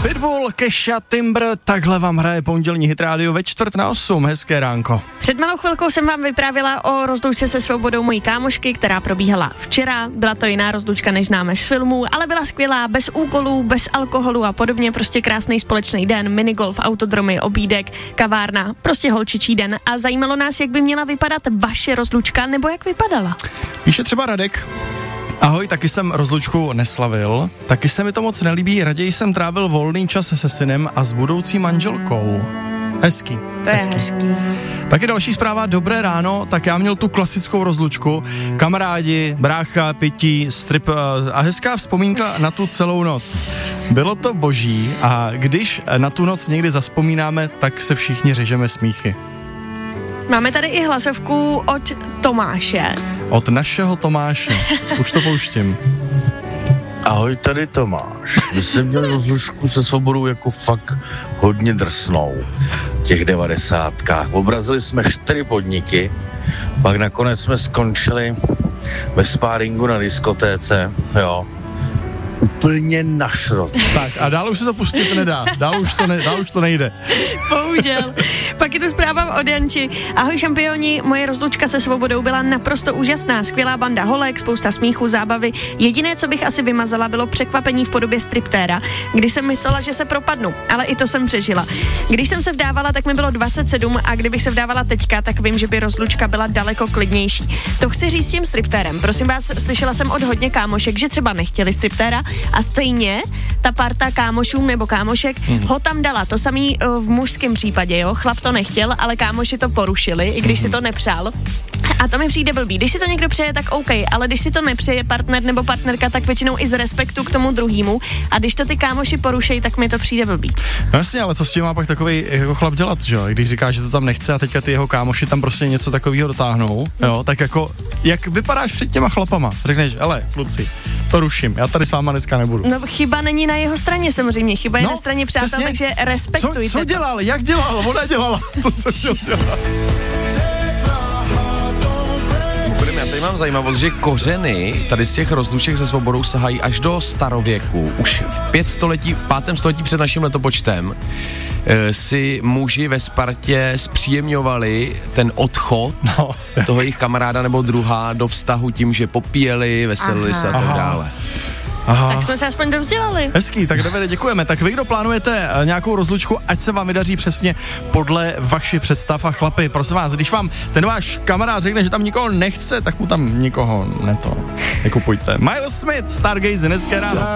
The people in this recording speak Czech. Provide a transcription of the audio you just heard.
Pitbull, Kesha, Timber, takhle vám hraje pondělní Hit Radio ve 7:45. Hezké ránko. Před malou chvilkou jsem vám vyprávěla o rozloučce se svobodou mojí kámošky, která probíhala včera. Byla to jiná rozloučka, než známe z filmů, ale byla skvělá, bez úkolů, bez alkoholu a podobně, prostě krásný společný den, minigolf, autodromy, obídek, kavárna, prostě holčičí den. A zajímalo nás, jak by měla vypadat vaše rozloučka, nebo jak vypadala. Píše třeba Radek. Ahoj, taky jsem rozlučku neslavil, taky se mi to moc nelíbí, raději jsem trávil volný čas se synem a s budoucí manželkou. Hezký. To je hezký. Taky další zpráva, dobré ráno, tak já měl tu klasickou rozlučku, kamarádi, brácha, pití, strip a hezká vzpomínka na tu celou noc. Bylo to boží a když na tu noc někdy zazpomínáme, tak se všichni řežeme smíchy. Máme tady i hlasovku od Tomáše. Od našeho Tomáše. Už to pouštím. Ahoj, tady Tomáš. My jsme měli rozlučku se svobodou jako fakt hodně drsnou. Těch 90kách. Obrazili jsme 4 podniky, pak nakonec jsme skončili ve sparingu na diskotéce, jo. Úplně na šrot. Tak a dál už se to pustit nedá. Dál už to nejde. Bohužel. Pak je tu zpráva od Janči. Ahoj šampioni, moje rozlučka se svobodou byla naprosto úžasná. Skvělá banda holek, spousta smíchu, zábavy. Jediné, co bych asi vymazala, bylo překvapení v podobě striptéra, kdy jsem myslela, že se propadnu, ale i to jsem přežila. Když jsem se vdávala, tak mi bylo 27 a kdybych se vdávala teďka, tak vím, že by rozlučka byla daleko klidnější. To chci říct s tím striptérem. Prosím vás, slyšela jsem od hodně kámošek, že třeba nechtěli striptéra a stejně ta parta kámošů nebo kámošek ho tam dala. To samý v mužském případě, jo. Chlap to nechtěl, ale kámoši to porušili, i když si to nepřál. A to mi přijde blbý. Když si to někdo přeje, tak OK, ale když si to nepřeje partner nebo partnerka, tak většinou i z respektu k tomu druhému. A když to ty kámoši porušejí, tak mi to přijde blbý. No jasně, ale co s tím má pak takový jako chlap dělat, že jo? Když říká, že to tam nechce a teďka ty jeho kámoši tam prostě něco takového dotáhnou, jo? Tak jako, jak vypadáš před těma chlapama? Řekneš, hele, kluci, to ruším, já tady s váma dneska nebudu. No chyba není na jeho straně samozřejmě, chyba je na straně přátel, takže respektujte. Co dělal, jak dělal, ona dělala, co se dělala. Já tady mám zajímavost, že kořeny tady z těch rozluček se svobodou sahají až do starověku. Už v 5. století před naším letopočtem si muži ve Spartě zpříjemňovali ten odchod toho jejich kamaráda nebo druha do vztahu tím, že popíjeli, veselili se a tak dále. Aha. Tak jsme se aspoň dovzdělali. Hezký, tak Davide, děkujeme. Tak vy, kdo plánujete nějakou rozlučku, ať se vám vydaří přesně podle vašich představ a chlapi, prosím vás, když vám ten váš kamarád řekne, že tam nikoho nechce, tak mu tam nikoho nekupujte. Miles Smith, Stargaze, dneska ráno.